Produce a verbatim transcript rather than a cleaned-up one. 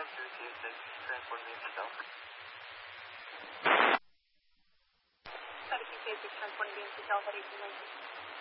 five two two six, transport name to Delta. thirty-two six, transport name to Delta eighteen nineteen.